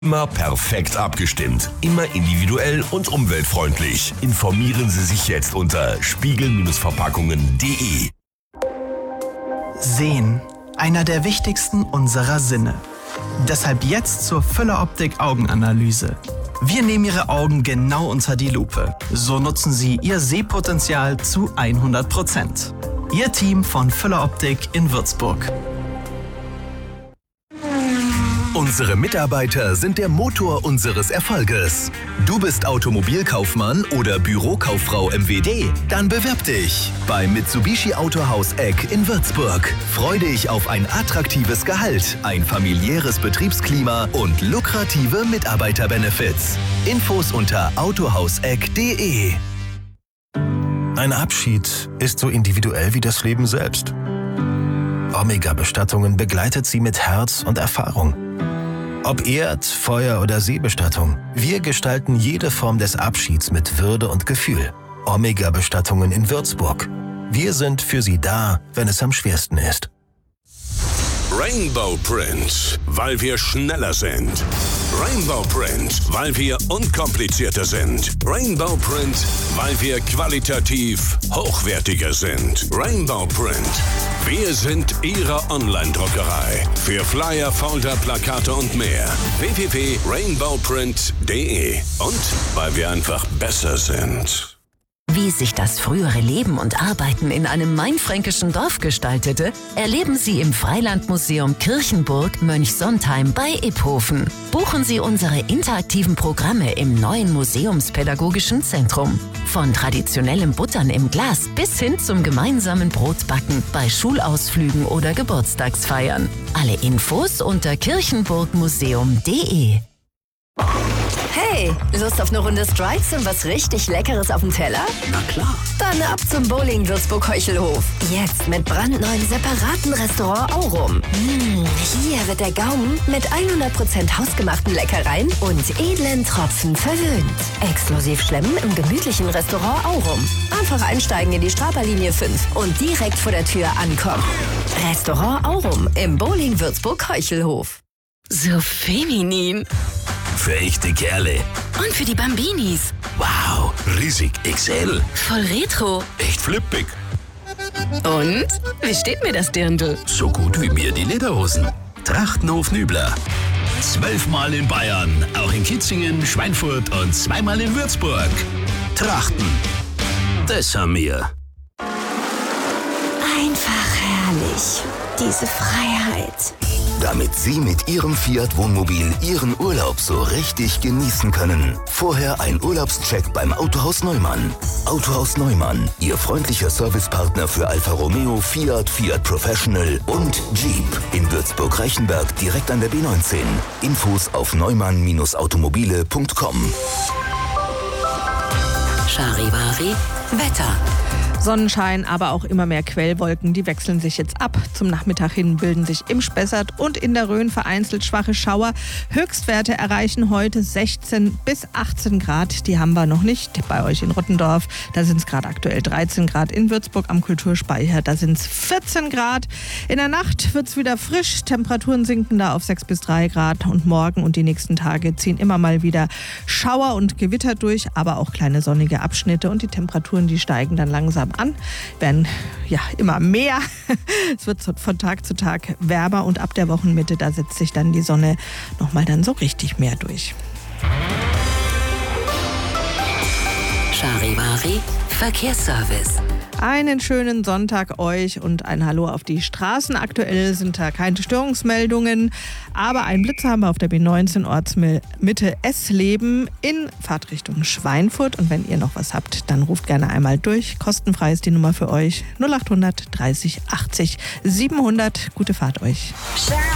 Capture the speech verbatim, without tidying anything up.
Immer perfekt abgestimmt, immer individuell und umweltfreundlich. Informieren Sie sich jetzt unter spiegel Verpackungen punkt de. Sehen, einer der wichtigsten unserer Sinne. Deshalb jetzt zur Füller Optik Augenanalyse. Wir nehmen Ihre Augen genau unter die Lupe. So nutzen Sie Ihr Sehpotenzial zu hundert Prozent. Ihr Team von Füller Optik in Würzburg. Unsere Mitarbeiter sind der Motor unseres Erfolges. Du bist Automobilkaufmann oder Bürokauffrau M W D? Dann bewirb dich beim Mitsubishi Autohaus Eck in Würzburg. Freu dich auf ein attraktives Gehalt, ein familiäres Betriebsklima und lukrative Mitarbeiterbenefits. Infos unter autohauseck punkt de. Ein Abschied ist so individuell wie das Leben selbst. Omega-Bestattungen begleitet Sie mit Herz und Erfahrung. Ob Erd-, Feuer- oder Seebestattung, wir gestalten jede Form des Abschieds mit Würde und Gefühl. Omega-Bestattungen in Würzburg. Wir sind für Sie da, wenn es am schwersten ist. Rainbow Print, weil wir schneller sind. Rainbow Print, weil wir unkomplizierter sind. Rainbow Print, weil wir qualitativ hochwertiger sind. Rainbow Print, wir sind Ihre Online-Druckerei. Für Flyer, Folder, Plakate und mehr. w w w punkt rainbow print punkt de. Und weil wir einfach besser sind. Wie sich das frühere Leben und Arbeiten in einem mainfränkischen Dorf gestaltete, erleben Sie im Freilandmuseum Kirchenburg Mönchsontheim bei Iphofen. Buchen Sie unsere interaktiven Programme im neuen Museumspädagogischen Zentrum. Von traditionellem Buttern im Glas bis hin zum gemeinsamen Brotbacken bei Schulausflügen oder Geburtstagsfeiern. Alle Infos unter kirchenburgmuseum punkt de. Hey, Lust auf eine Runde Strikes und was richtig Leckeres auf dem Teller? Na klar. Dann ab zum Bowling Würzburg-Heuchelhof. Jetzt mit brandneuen separaten Restaurant Aurum. Mmh, hier wird der Gaumen mit hundert Prozent hausgemachten Leckereien und edlen Tropfen verwöhnt. Exklusiv schlemmen im gemütlichen Restaurant Aurum. Einfach einsteigen in die Straberlinie fünf und direkt vor der Tür ankommen. Restaurant Aurum im Bowling Würzburg-Heuchelhof. So feminin. Für echte Kerle. Und für die Bambinis. Wow, riesig X L. Voll retro. Echt flippig. Und? Wie steht mir das Dirndl? So gut wie mir die Lederhosen. Trachtenhof Nübler. Zwölfmal in Bayern, auch in Kitzingen, Schweinfurt und zweimal in Würzburg. Trachten. Das haben wir. Einfach herrlich. Diese Freiheit. Damit Sie mit Ihrem Fiat Wohnmobil Ihren Urlaub so richtig genießen können. Vorher ein Urlaubscheck beim Autohaus Neumann. Autohaus Neumann, Ihr freundlicher Servicepartner für Alfa Romeo, Fiat, Fiat Professional und Jeep. In Würzburg-Reichenberg direkt an der B neunzehn. Infos auf neumann automobile punkt com. Charivari Wetter. Sonnenschein, aber auch immer mehr Quellwolken, die wechseln sich jetzt ab. Zum Nachmittag hin bilden sich im Spessart und in der Rhön vereinzelt schwache Schauer. Höchstwerte erreichen heute sechzehn bis achtzehn Grad. Die haben wir noch nicht bei euch in Rottendorf. Da sind es gerade aktuell dreizehn Grad. In Würzburg am Kulturspeicher, da sind es vierzehn Grad. In der Nacht wird es wieder frisch. Temperaturen sinken da auf sechs bis drei Grad. Und morgen und die nächsten Tage ziehen immer mal wieder Schauer und Gewitter durch, aber auch kleine sonnige Abschnitte. Und die Temperaturen, die steigen dann langsam an, werden ja immer mehr. Es wird von Tag zu Tag wärmer und ab der Wochenmitte, da setzt sich dann die Sonne nochmal dann so richtig mehr durch. Charivari Verkehrsservice. Einen schönen Sonntag euch und ein Hallo auf die Straßen. Aktuell sind da keine Störungsmeldungen, aber einen Blitzer haben wir auf der B neunzehn Ortsmitte Essleben in Fahrtrichtung Schweinfurt. Und wenn ihr noch was habt, dann ruft gerne einmal durch. Kostenfrei ist die Nummer für euch null acht hundert dreißig achtzig siebenhundert. Gute Fahrt euch.